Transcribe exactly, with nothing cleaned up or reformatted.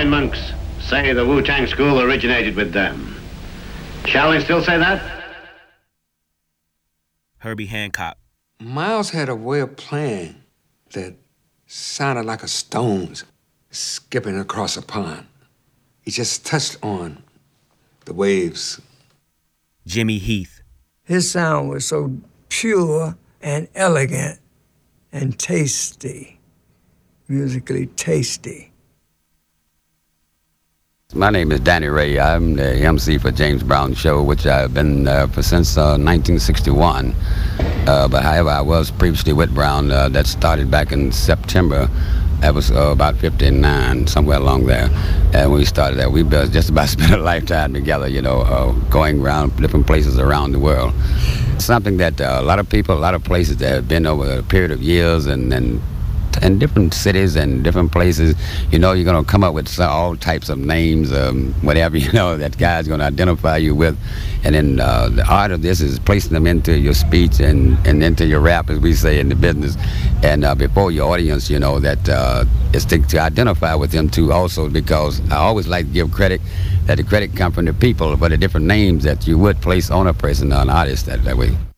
Shaolin monks say the Wu-Tang School originated with them. Shaolin still say that? Herbie Hancock. Miles had a way of playing that sounded like a stone's skipping across a pond. He just touched on the waves. Jimmy Heath. His sound was so pure and elegant and tasty, musically tasty. My name is Danny Ray. I'm the M C for James Brown Show, which I've been uh, for since uh, nineteen sixty-one. Uh, but however, I was previously with Brown. Uh, that started back in September. That was uh, about fifty-nine, somewhere along there. And when we started that, we just about spent a lifetime together, you know, uh, going around different places around the world. Something that uh, a lot of people, a lot of places that have been over a period of years and, and in different cities and different places, you know, you're going to come up with some, all types of names, um, whatever, you know, that guy's going to identify you with. And then uh, the art of this is placing them into your speech and, and into your rap, as we say in the business, and uh, before your audience, you know, that uh, it's to, to identify with them too also, because I always like to give credit, that the credit comes from the people, but the different names that you would place on a person, an artist, that, that way.